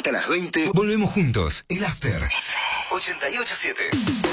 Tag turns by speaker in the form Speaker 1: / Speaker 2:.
Speaker 1: Hasta las 20 volvemos juntos. El After 88.7.